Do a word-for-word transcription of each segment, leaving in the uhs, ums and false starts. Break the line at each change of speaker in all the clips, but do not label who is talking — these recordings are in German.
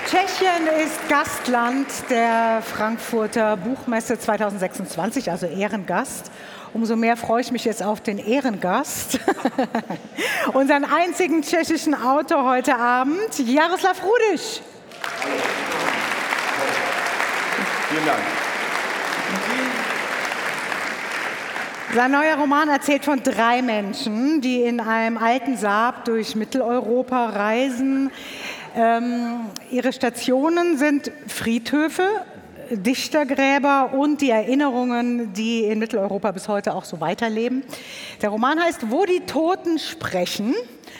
Tschechien ist Gastland der Frankfurter Buchmesse zweitausendsechsundzwanzig, also Ehrengast. Umso mehr freue ich mich jetzt auf den Ehrengast, unseren einzigen tschechischen Autor heute Abend, Jaroslav Rudyš.
Vielen Dank.
Sein neuer Roman erzählt von drei Menschen, die in einem alten Saab durch Mitteleuropa reisen. Ähm, ihre Stationen sind Friedhöfe, Dichtergräber und die Erinnerungen, die in Mitteleuropa bis heute auch so weiterleben. Der Roman heißt Wo die Toten sprechen.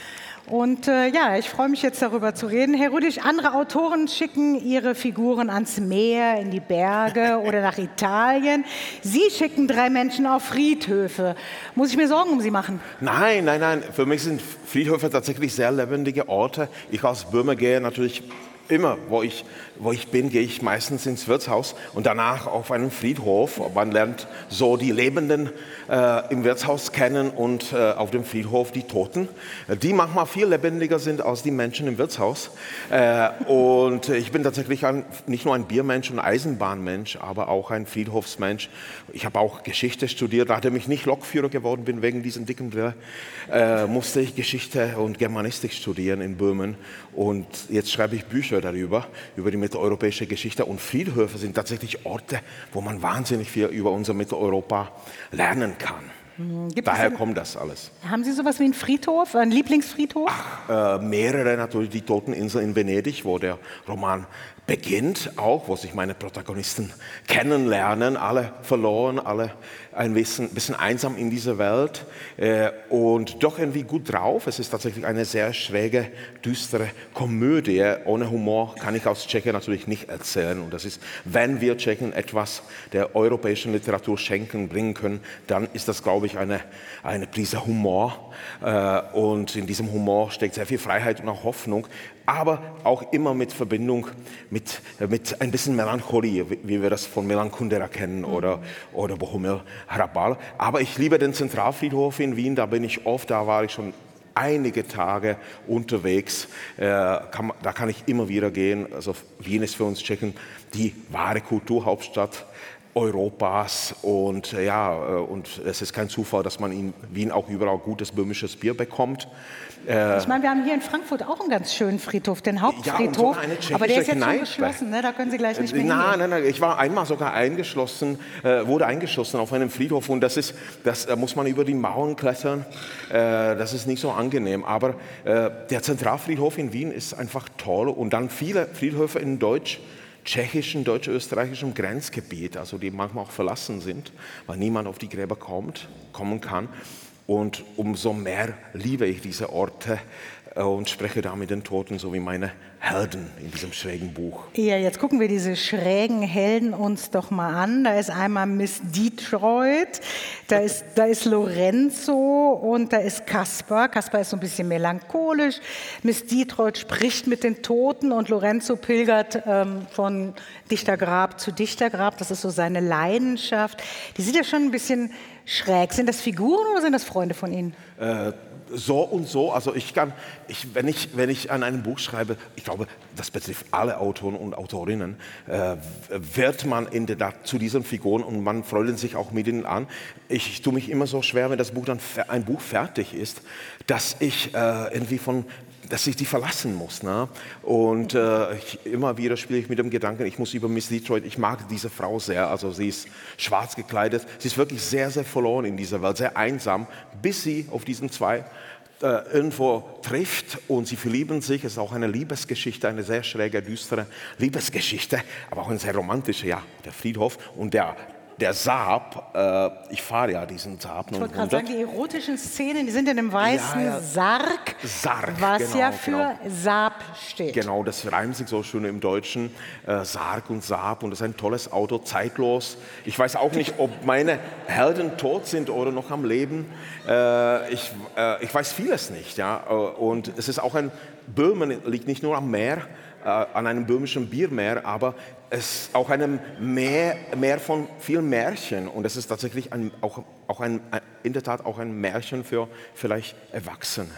Und äh, ja, ich freue mich jetzt darüber zu reden. Herr Rudyš, andere Autoren schicken ihre Figuren ans Meer, in die Berge oder nach Italien. Sie schicken drei Menschen auf Friedhöfe. Muss ich mir Sorgen um Sie machen?
Nein, nein, nein. Für mich sind Friedhöfe tatsächlich sehr lebendige Orte. Ich als Böhmer gehe natürlich immer, wo ich, wo ich bin, gehe ich meistens ins Wirtshaus und danach auf einen Friedhof. Man lernt so die Lebenden äh, im Wirtshaus kennen und äh, auf dem Friedhof die Toten, die manchmal viel lebendiger sind als die Menschen im Wirtshaus. Äh, und ich bin tatsächlich ein, nicht nur ein Biermensch und Eisenbahnmensch, aber auch ein Friedhofsmensch. Ich habe auch Geschichte studiert, nachdem ich nicht Lokführer geworden bin wegen diesen dicken Brille, äh, musste ich Geschichte und Germanistik studieren in Böhmen und jetzt schreibe ich Bücher darüber, über die mitteleuropäische Geschichte. Und Friedhöfe sind tatsächlich Orte, wo man wahnsinnig viel über unser Mitteleuropa lernen kann.
Gibt
Daher
denn,
kommt das alles.
Haben Sie sowas wie einen Friedhof, einen Lieblingsfriedhof?
Ach, äh, mehrere natürlich, die Toteninsel in Venedig, wo der Roman beginnt, auch, wo sich meine Protagonisten kennenlernen, alle verloren, alle ein bisschen, bisschen einsam in dieser Welt äh, und doch irgendwie gut drauf. Es ist tatsächlich eine sehr schräge, düstere Komödie. Ohne Humor kann ich aus Tschechien natürlich nicht erzählen. Und das ist, wenn wir Tschechen etwas der europäischen Literatur schenken, bringen können, dann ist das, glaube ich, eine, eine Prise Humor. Äh, und in diesem Humor steckt sehr viel Freiheit und auch Hoffnung, aber auch immer mit Verbindung mit, mit ein bisschen Melancholie, wie wir das von Milan Kundera kennen oder, oder Bohumil Hrabal. Aber ich liebe den Zentralfriedhof in Wien, da bin ich oft, da war ich schon einige Tage unterwegs, äh, kann, da kann ich immer wieder gehen. Also Wien ist für uns Tschechen die wahre Kulturhauptstadt Europas und ja, und es ist kein Zufall, dass man in Wien auch überall gutes böhmisches Bier bekommt.
Äh, ich meine, wir haben hier in Frankfurt auch einen ganz schönen Friedhof, den Hauptfriedhof, ja, aber der ist jetzt Kneipe. schon geschlossen, ne? Da können Sie gleich nicht mehr
nein,
hingehen.
Nein, nein, ich war einmal sogar eingeschlossen, äh, wurde eingeschlossen auf einem Friedhof und das ist, das äh, muss man über die Mauern klettern, äh, das ist nicht so angenehm, aber äh, der Zentralfriedhof in Wien ist einfach toll und dann viele Friedhöfe in Deutsch, tschechischen, deutsch-österreichischen Grenzgebiet, also die manchmal auch verlassen sind, weil niemand auf die Gräber kommt, kommen kann. Und umso mehr liebe ich diese Orte und spreche da mit den Toten, so wie meine Helden in diesem schrägen Buch.
Ja, jetzt gucken wir diese schrägen Helden uns doch mal an. Da ist einmal Miss Detroit, da ist, da ist Lorenzo und da ist Kaspar. Kaspar ist so ein bisschen melancholisch. Miss Detroit spricht mit den Toten und Lorenzo pilgert ähm, von Dichtergrab zu Dichtergrab. Das ist so seine Leidenschaft. Die sind ja schon ein bisschen schräg. Sind das Figuren oder sind das Freunde von Ihnen?
Äh, so und so. Also ich kann, ich, wenn, ich, wenn ich an einem Buch schreibe, ich glaube, das betrifft alle Autoren und Autorinnen, äh, wird man in der, zu diesen Figuren und man freut sich auch mit ihnen an. Ich, ich tue mich immer so schwer, wenn das Buch dann ein Buch fertig ist, dass ich äh, irgendwie von dass ich die verlassen muss. Ne? Und äh, ich, immer wieder spiele ich mit dem Gedanken, ich muss über Miss Detroit, ich mag diese Frau sehr, also sie ist schwarz gekleidet, sie ist wirklich sehr, sehr verloren in dieser Welt, sehr einsam, bis sie auf diesen zwei äh, irgendwo trifft und sie verlieben sich. Es ist auch eine Liebesgeschichte, eine sehr schräge, düstere Liebesgeschichte, aber auch eine sehr romantische, ja, der Friedhof und der Der Saab, äh, ich fahre ja diesen Saab.
Ich wollte gerade sagen, die erotischen Szenen, die sind in dem weißen
ja, ja.
Sarg,
Sarg,
was
genau,
ja für
genau.
Saab steht.
Genau, das reimt sich so schön im Deutschen, äh, Sarg und Saab und das ist ein tolles Auto, zeitlos. Ich weiß auch nicht, ob meine Helden tot sind oder noch am Leben. Äh, ich, äh, ich weiß vieles nicht, ja. Und es ist auch ein, Böhmen liegt nicht nur am Meer, äh, an einem böhmischen Biermeer, aber es ist auch ein Meer, Meer von vielen Märchen und es ist tatsächlich ein, auch, auch ein, in der Tat auch ein Märchen für vielleicht Erwachsene.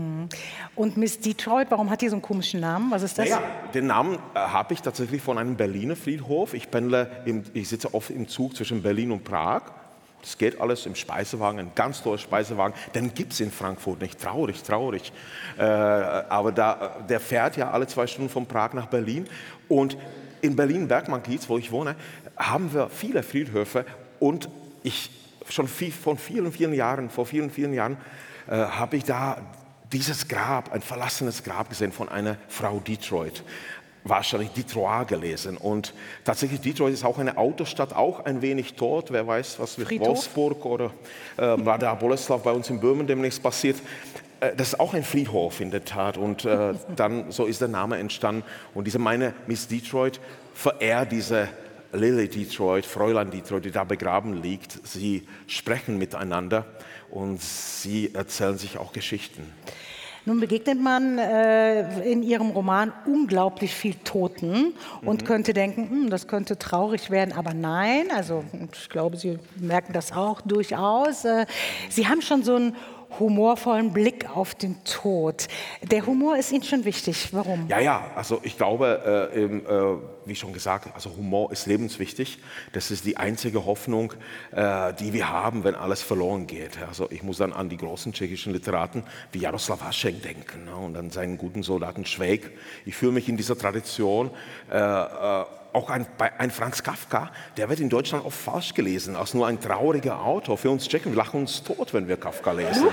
Und Miss Detroit, warum hat die so einen komischen Namen? Was ist das?
Ja, den Namen äh, habe ich tatsächlich von einem Berliner Friedhof. Ich pendle, im, ich sitze oft im Zug zwischen Berlin und Prag. Das geht alles im Speisewagen, ein ganz toller Speisewagen. Den gibt es in Frankfurt nicht. Traurig, traurig. Äh, aber da, der fährt ja alle zwei Stunden von Prag nach Berlin. Und in Berlin-Bergmann-Kiez, wo ich wohne, haben wir viele Friedhöfe. Und ich schon viel, von vielen, vielen Jahren, vor vielen, vielen Jahren, äh, habe ich da dieses Grab, ein verlassenes Grab gesehen von einer Frau Detroit. Wahrscheinlich Detroit gelesen. Und tatsächlich Detroit ist auch eine Autostadt, auch ein wenig tot. Wer weiß, was mit
Friedhof?
Wolfsburg oder äh, Mladá Boleslav bei uns in Böhmen demnächst passiert. Äh, das ist auch ein Friedhof in der Tat. Und äh, dann so ist der Name entstanden. Und diese meine Miss Detroit verehrt diese Lily Detroit, Fräulein Detroit, die da begraben liegt. Sie sprechen miteinander und sie erzählen sich auch Geschichten.
Nun begegnet man äh, in Ihrem Roman unglaublich viel Toten und mhm. könnte denken, hm, das könnte traurig werden, aber nein, also ich glaube, Sie merken das auch durchaus. Äh, Sie haben schon so einen humorvollen Blick auf den Tod. Der Humor ist Ihnen schon wichtig. Warum?
Ja, ja, also ich glaube, äh, äh, wie schon gesagt, also Humor ist lebenswichtig. Das ist die einzige Hoffnung, äh, die wir haben, wenn alles verloren geht. Also ich muss dann an die großen tschechischen Literaten wie Jaroslav Hašek denken, ne? Und an seinen guten Soldaten Švejk. Ich fühle mich in dieser Tradition äh, äh, auch ein, ein Franz Kafka, der wird in Deutschland oft falsch gelesen, als nur ein trauriger Autor. Für uns Tschechen, wir lachen uns tot, wenn wir Kafka lesen.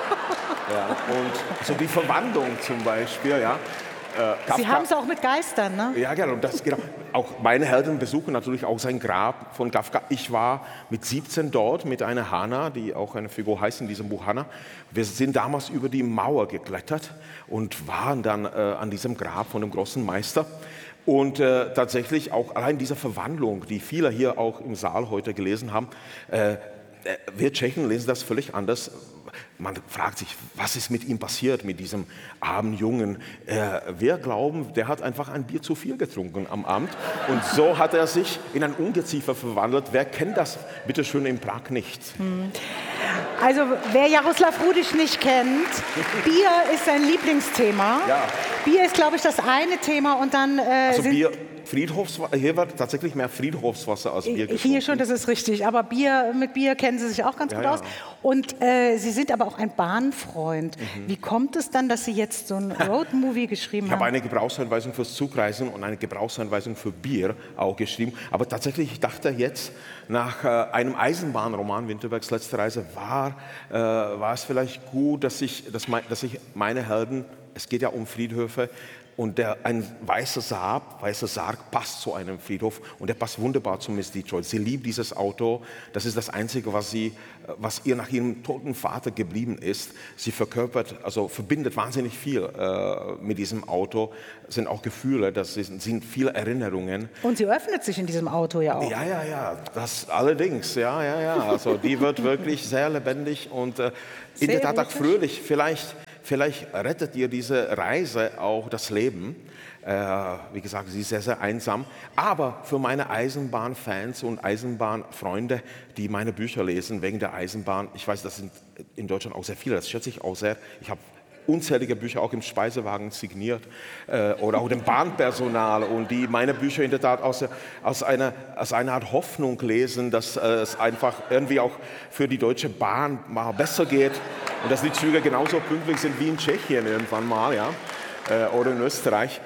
Ja. Ja, und so die Verwandlung zum Beispiel, ja. Äh, Kafka,
Sie haben es auch mit Geistern, ne?
Ja, genau. Das, genau. Auch meine Helden besuchen natürlich auch sein Grab von Kafka. Ich war mit siebzehn dort mit einer Hanna, die auch eine Figur heißt in diesem Buch Hanna. Wir sind damals über die Mauer geklettert und waren dann äh, an diesem Grab von dem großen Meister. Und äh, tatsächlich auch allein diese Verwandlung, die viele hier auch im Saal heute gelesen haben, äh, wir Tschechen lesen das völlig anders. Man fragt sich, was ist mit ihm passiert, mit diesem armen Jungen? Äh, wir glauben, der hat einfach ein Bier zu viel getrunken am Abend. Und so hat er sich in ein Ungeziefer verwandelt. Wer kennt das, bitte schön, in Prag nicht?
Hm. Also, wer Jaroslav Rudisch nicht kennt, Bier ist sein Lieblingsthema. Ja. Bier ist, glaube ich, das eine Thema und dann äh,
also
sind
Bier, Friedhofswasser, hier wird tatsächlich mehr Friedhofswasser als Bier getrunken.
Hier schon, das ist richtig. Aber Bier, mit Bier kennen Sie sich auch ganz ja, gut ja. aus. Und äh, Sie sind aber auch ein Bahnfreund. Mhm. Wie kommt es dann, dass Sie jetzt so ein Roadmovie geschrieben
ich
haben?
Ich habe eine Gebrauchsanweisung fürs Zugreisen und eine Gebrauchsanweisung für Bier auch geschrieben. Aber tatsächlich, ich dachte jetzt, nach äh, einem Eisenbahnroman, Winterbergs letzte Reise, war, äh, war es vielleicht gut, dass ich, dass, mein, dass ich meine Helden, es geht ja um Friedhöfe, und der, ein weißer Saab, weißer Sarg passt zu einem Friedhof und der passt wunderbar zu Miss Detroit. Sie liebt dieses Auto, das ist das Einzige, was, sie, was ihr nach ihrem toten Vater geblieben ist. Sie verkörpert, also verbindet wahnsinnig viel äh, mit diesem Auto, das sind auch Gefühle, das sind, sind viele Erinnerungen.
Und sie öffnet sich in diesem Auto ja auch.
Ja, ja, ja, das allerdings, ja, ja, ja, also die wird wirklich sehr lebendig und äh, in der Tat auch fröhlich, vielleicht... Vielleicht rettet ihr diese Reise auch das Leben. Äh, wie gesagt, sie ist sehr, sehr einsam. Aber für meine Eisenbahnfans und Eisenbahnfreunde, die meine Bücher lesen wegen der Eisenbahn, ich weiß, das sind in Deutschland auch sehr viele, das schätze ich auch sehr. Ich habe unzählige Bücher auch im Speisewagen signiert äh, oder auch dem Bahnpersonal und die meine Bücher in der Tat aus, aus, einer, aus einer Art Hoffnung lesen, dass äh, es einfach irgendwie auch für die Deutsche Bahn mal besser geht und dass die Züge genauso pünktlich sind wie in Tschechien irgendwann mal, ja, äh, oder in Österreich.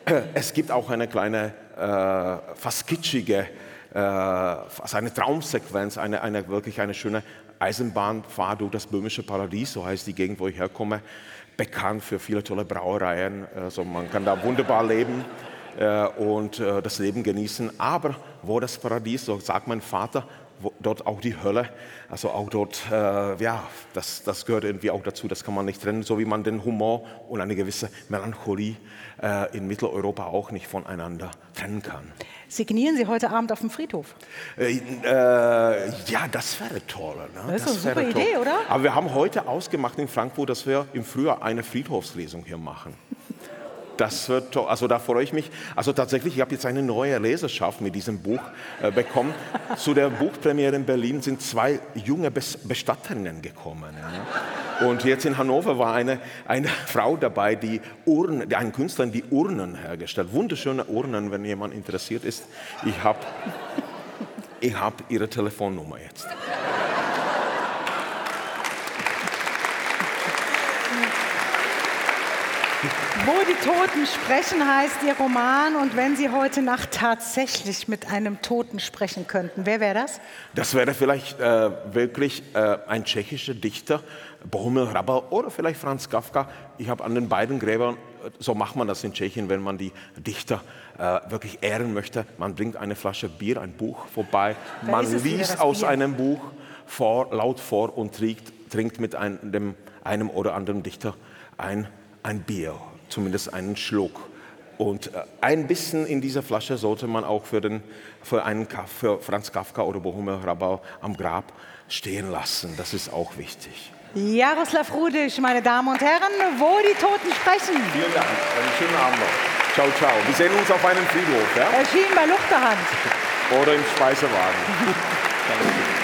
Es gibt auch eine kleine, äh, fast kitschige, äh, fast eine Traumsequenz, eine, eine wirklich eine schöne Eisenbahnfahrt durch das böhmische Paradies, so heißt die Gegend, wo ich herkomme, bekannt für viele tolle Brauereien. Also man kann da wunderbar leben äh, und äh, das Leben genießen. Aber wo das Paradies, so sagt mein Vater, wo, dort auch die Hölle. Also auch dort, äh, ja, das, das gehört irgendwie auch dazu. Das kann man nicht trennen, so wie man den Humor und eine gewisse Melancholie äh, in Mitteleuropa auch nicht voneinander trennen kann.
Signieren Sie heute Abend auf dem Friedhof?
Äh, äh, ja, das wäre toll. Ne?
Das ist
das
eine super Idee, oder?
Aber wir haben heute ausgemacht in Frankfurt, dass wir im Frühjahr eine Friedhofslesung hier machen. Das wird toll. Also da freue ich mich. Also tatsächlich, ich habe jetzt eine neue Leserschaft mit diesem Buch äh, bekommen. Zu der Buchpremiere in Berlin sind zwei junge Bes- Bestatterinnen gekommen. Ja. Und jetzt in Hannover war eine, eine Frau dabei, die Urnen, die, ein Künstler, die Urnen hergestellt. Wunderschöne Urnen, wenn jemand interessiert ist. Ich habe ich hab ihre Telefonnummer jetzt.
Wo die Toten sprechen, heißt Ihr Roman. Und wenn Sie heute Nacht tatsächlich mit einem Toten sprechen könnten, wer wäre das?
Das wäre vielleicht äh, wirklich äh, ein tschechischer Dichter, Bohumil Hrabal oder vielleicht Franz Kafka. Ich habe an den beiden Gräbern, so macht man das in Tschechien, wenn man die Dichter äh, wirklich ehren möchte. Man bringt eine Flasche Bier, ein Buch vorbei,
Da
man
ist es wieder,
liest
das
aus
Bier.
einem Buch vor, laut vor und trinkt, trinkt mit einem, einem oder anderen Dichter ein, ein Bier. Zumindest einen Schluck. Und äh, ein bisschen in dieser Flasche sollte man auch für, den, für, einen, Ka- für Franz Kafka oder Bohumil Hrabal am Grab stehen lassen. Das ist auch wichtig.
Jaroslav Rudisch, meine Damen und Herren, wo die Toten sprechen.
Vielen Dank. Einen schönen Abend noch. Ciao, ciao. Wir sehen uns auf einem Friedhof. Ja?
Erschienen bei Luchterhand.
Oder im Speisewagen. Danke.